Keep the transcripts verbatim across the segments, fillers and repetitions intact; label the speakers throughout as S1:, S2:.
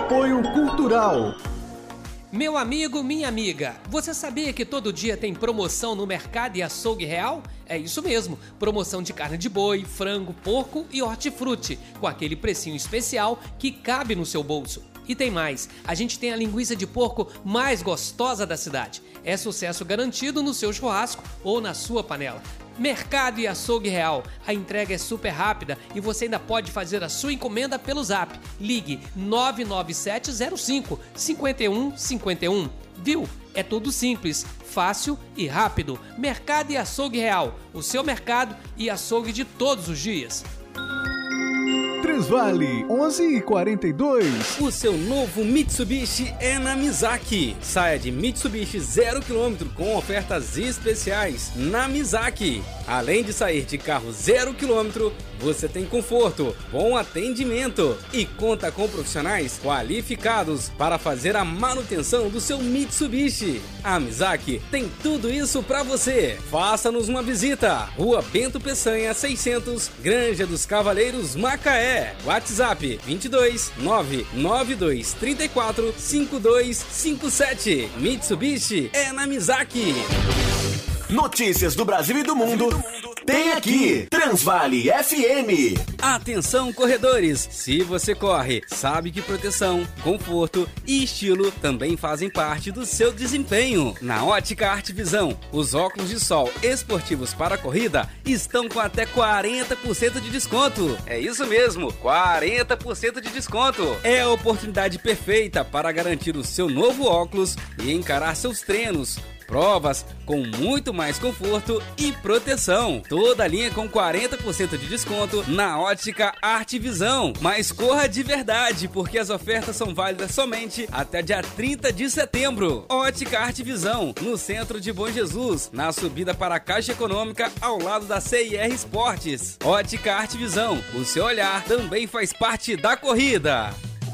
S1: Apoio Cultural.
S2: Meu amigo, minha amiga, você sabia que todo dia tem promoção no Mercado e Açougue Real? É isso mesmo, promoção de carne de boi, frango, porco e hortifruti, com aquele precinho especial que cabe no seu bolso. E tem mais, a gente tem a linguiça de porco mais gostosa da cidade. É sucesso garantido no seu churrasco ou na sua panela. Mercado e Açougue Real. A entrega é super rápida e você ainda pode fazer a sua encomenda pelo Zap. Ligue nove nove sete zero cinco cinco um cinco um. Viu? É tudo simples, fácil e rápido. Mercado e Açougue Real. O seu mercado e açougue de todos os dias.
S1: Transvale, onze e quarenta e dois.
S3: O seu novo Mitsubishi é na Mizaki. Saia de Mitsubishi zero quilômetro com ofertas especiais na Mizaki. Além de sair de carro zero quilômetro, você tem conforto, bom atendimento e conta com profissionais qualificados para fazer a manutenção do seu Mitsubishi. A Mizaki tem tudo isso para você. Faça-nos uma visita. Rua Bento Peçanha, seiscentos, Granja dos Cavaleiros, Macaé. WhatsApp vinte e dois, nove nove dois três quatro, cinco dois cinco sete. Mitsubishi é na Mizaki.
S4: Notícias do Brasil e do mundo, tem aqui, Transvale F M.
S3: Atenção, corredores! Se você corre, sabe que proteção, conforto e estilo também fazem parte do seu desempenho. Na Ótica Arte Visão, os óculos de sol esportivos para a corrida estão com até quarenta por cento de desconto. É isso mesmo, quarenta por cento de desconto. É a oportunidade perfeita para garantir o seu novo óculos e encarar seus treinos, provas com muito mais conforto e proteção. Toda a linha com quarenta por cento de desconto na Ótica Arte Visão. Mas corra de verdade, porque as ofertas são válidas somente até dia trinta de setembro. Ótica Arte Visão, no centro de Bom Jesus, na subida para a Caixa Econômica, ao lado da C I R Esportes. Ótica Arte Visão, o seu olhar também faz parte da corrida.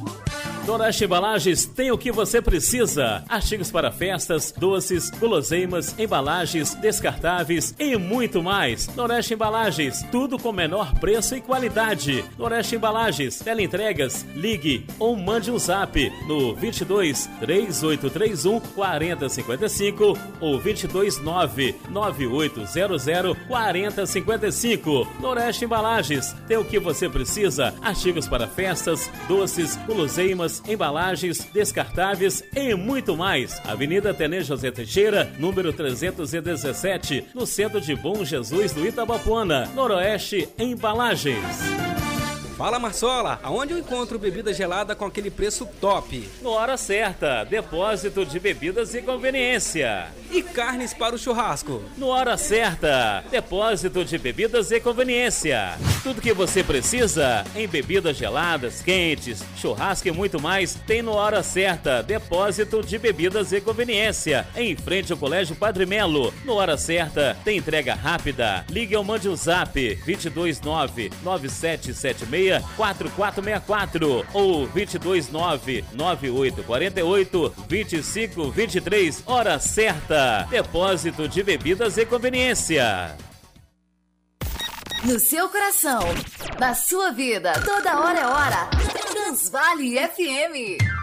S5: Noroeste Embalagens tem o que você precisa. Artigos para festas, doces, guloseimas, embalagens, descartáveis e muito mais. Noroeste Embalagens, tudo com menor preço e qualidade. Noroeste Embalagens, teleentregas, ligue ou mande um zap no vinte e dois, três oito três um, quatro zero cinco cinco ou vinte e dois, nove nove oito zero zero, quatro zero cinco cinco. Noroeste Embalagens, tem o que você precisa. Artigos para festas, doces, guloseimas, embalagens, descartáveis e muito mais. Avenida Tenente José Teixeira, número trezentos e dezessete, no centro de Bom Jesus do Itabapuana. Noroeste Embalagens.
S3: Fala, Marsola, aonde eu encontro bebida gelada com aquele preço top?
S5: No Hora Certa, depósito de bebidas e conveniência.
S3: E carnes para o churrasco?
S5: No Hora Certa, depósito de bebidas e conveniência. Tudo que você precisa em bebidas geladas, quentes, churrasco e muito mais tem no Hora Certa, depósito de bebidas e conveniência. Em frente ao Colégio Padre Melo. No Hora Certa, tem entrega rápida. Ligue ou mande o zap vinte e dois, nove nove sete sete seis quatro quatro seis quatro ou vinte e dois, nove nove oito quatro oito, vinte e cinco vinte e três. Hora Certa, depósito de bebidas e conveniência.
S6: No seu coração, na sua vida, toda hora é hora. Transvale F M.